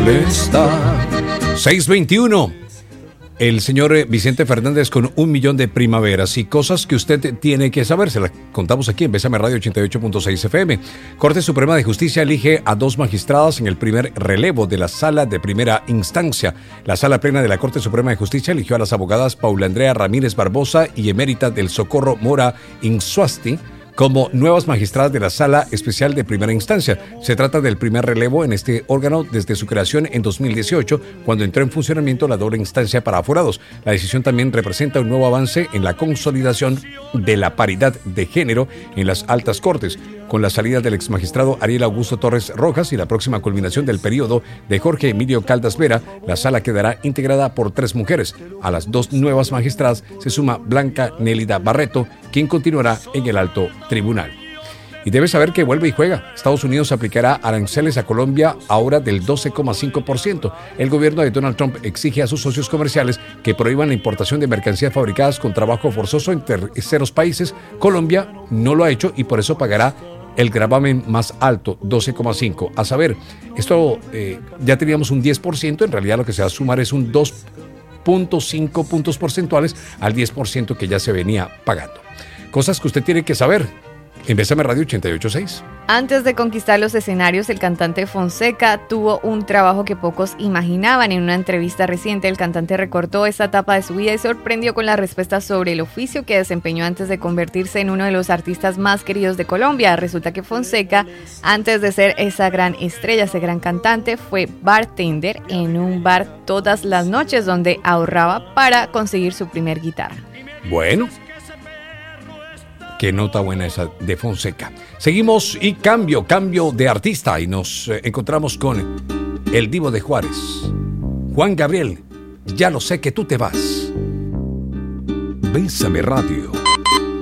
molesta. 621. El señor Vicente Fernández con 1 millón de primaveras y cosas que usted tiene que saber. Se las contamos aquí en Bésame Radio 88.6 FM. Corte Suprema de Justicia elige a 2 magistradas en el primer relevo de la Sala de Primera Instancia. La Sala Plena de la Corte Suprema de Justicia eligió a las abogadas Paula Andrea Ramírez Barbosa y emérita del Socorro Mora Insuasti como nuevas magistradas de la Sala Especial de Primera Instancia. Se trata del primer relevo en este órgano desde su creación en 2018, cuando entró en funcionamiento la doble instancia para aforados. La decisión también representa un nuevo avance en la consolidación de la paridad de género en las altas cortes, con la salida del exmagistrado Ariel Augusto Torres Rojas y la próxima culminación del periodo de Jorge Emilio Caldas Vera. La sala quedará integrada por 3 mujeres. A las 2 nuevas magistradas se suma Blanca Nélida Barreto, quien continuará en el alto tribunal. Y debes saber que vuelve y juega. Estados Unidos aplicará aranceles a Colombia ahora del 12,5%. El gobierno de Donald Trump exige a sus socios comerciales que prohíban la importación de mercancías fabricadas con trabajo forzoso en terceros países. Colombia no lo ha hecho y por eso pagará el gravamen más alto, 12,5%. A saber, esto ya teníamos un 10%, en realidad lo que se va a sumar es un 2,5 puntos porcentuales al 10% que ya se venía pagando. Cosas que usted tiene que saber en Bésame Radio 88.6. Antes de conquistar los escenarios, el cantante Fonseca tuvo un trabajo que pocos imaginaban. En una entrevista reciente, el cantante recordó esta etapa de su vida y sorprendió con las respuestas sobre el oficio que desempeñó antes de convertirse en uno de los artistas más queridos de Colombia. Resulta que Fonseca, antes de ser esa gran estrella, ese gran cantante, fue bartender en un bar todas las noches, donde ahorraba para conseguir su primer guitarra. Bueno, qué nota buena esa de Fonseca. Seguimos y cambio de artista y nos encontramos con el Divo de Juárez, Juan Gabriel. Ya lo sé que tú te vas. Bésame Radio.